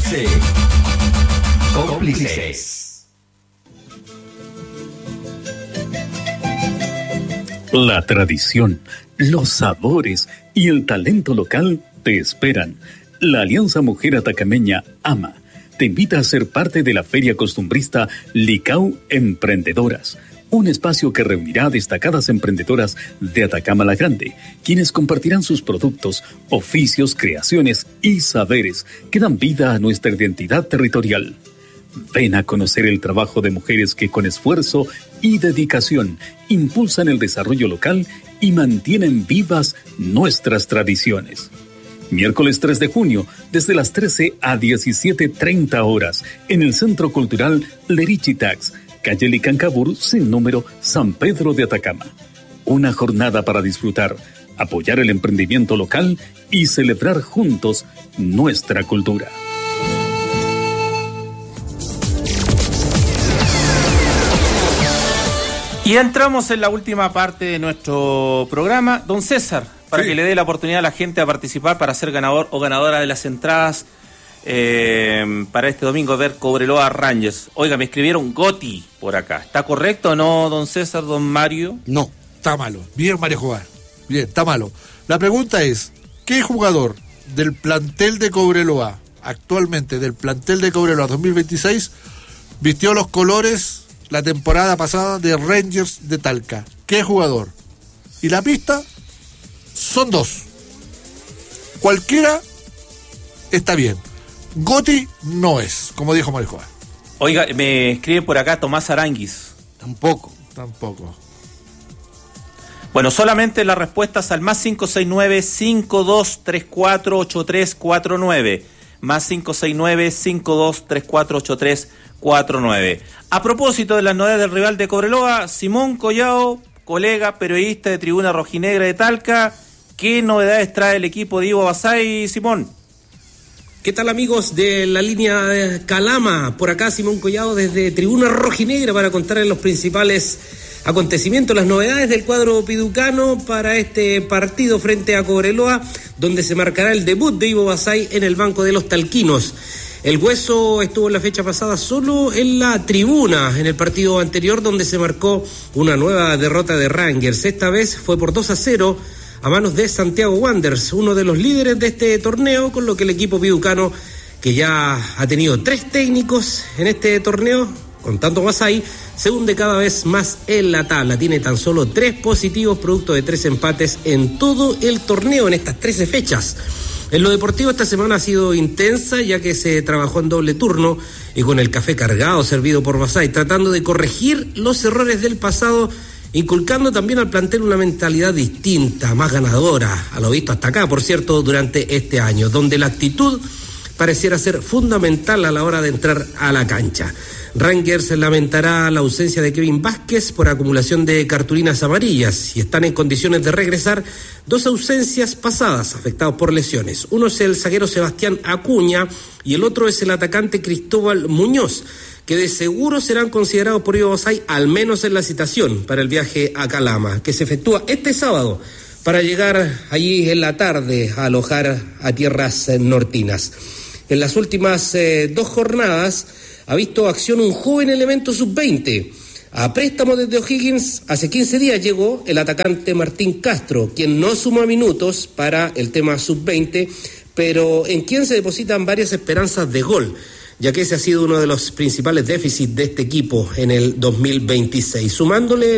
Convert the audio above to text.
Cómplices. La tradición, los sabores y el talento local te esperan. La Alianza Mujer Atacameña AMA te invita a ser parte de la Feria Costumbrista Licao Emprendedoras, un espacio que reunirá a destacadas emprendedoras de Atacama la Grande, quienes compartirán sus productos, oficios, creaciones y saberes que dan vida a nuestra identidad territorial. Ven a conocer el trabajo de mujeres que con esfuerzo y dedicación impulsan el desarrollo local y mantienen vivas nuestras tradiciones. Miércoles 3 de junio, desde las 13 a 17:30 horas, en el Centro Cultural Lerichitax, calle Licancabur, sin número, San Pedro de Atacama. Una jornada para disfrutar, apoyar el emprendimiento local y celebrar juntos nuestra cultura. Y entramos en la última parte de nuestro programa. Don César, para que le dé la oportunidad a la gente a participar para ser ganador o ganadora de las entradas para este domingo ver Cobreloa Rangers. Oiga, me escribieron Goti por acá. ¿Está correcto o no, don César, don Mario? No, está malo. Bien, Mario Jugar. Bien, está malo. La pregunta es, ¿qué jugador del plantel de Cobreloa, actualmente del plantel de Cobreloa 2026, vistió los colores la temporada pasada de Rangers de Talca? ¿Qué jugador? Y la pista son dos. Cualquiera está bien. Goti no es, como dijo Mario Juan. Oiga, me escribe por acá Tomás Aranguis. Tampoco. Bueno, solamente las respuestas al más 569-5234-8349. Más 569-5234-8349. A propósito de las novedades del rival de Cobreloa, Simón Collao, colega periodista de Tribuna Rojinegra de Talca, ¿qué novedades trae el equipo de Ivo Basay, Simón? ¿Qué tal, amigos de la línea de Calama? Por acá Simón Collao desde Tribuna Rojinegra para contarles los principales acontecimientos, las novedades del cuadro piducano para este partido frente a Cobreloa, donde se marcará el debut de Ivo Basay en el banco de los talquinos. El Hueso estuvo en la fecha pasada solo en la tribuna, en el partido anterior donde se marcó una nueva derrota de Rangers. Esta vez fue por 2-0 a manos de Santiago Wanderers, uno de los líderes de este torneo, con lo que el equipo piducano, que ya ha tenido 3 técnicos en este torneo, con tanto Basay, se hunde cada vez más en la tabla. Tiene tan solo 3 positivos, producto de 3 empates en todo el torneo, en estas 13 fechas. En lo deportivo esta semana ha sido intensa, ya que se trabajó en doble turno y con el café cargado servido por Basay, tratando de corregir los errores del pasado, inculcando también al plantel una mentalidad distinta, más ganadora, a lo visto hasta acá, por cierto, durante este año, donde la actitud pareciera ser fundamental a la hora de entrar a la cancha. Rangers lamentará la ausencia de Kevin Vázquez por acumulación de cartulinas amarillas y están en condiciones de regresar 2 ausencias pasadas afectados por lesiones. Uno es el zaguero Sebastián Acuña y el otro es el atacante Cristóbal Muñoz, que de seguro serán considerados por Ivo Basay, al menos en la citación para el viaje a Calama, que se efectúa este sábado para llegar allí en la tarde a alojar a tierras nortinas. En las últimas 2 jornadas ha visto acción un joven elemento sub-20. A préstamo desde O'Higgins, hace 15 días llegó el atacante Martín Castro, quien no suma minutos para el tema sub-20, pero en quien se depositan varias esperanzas de gol, ya que ese ha sido uno de los principales déficits de este equipo en el 2026. Sumándole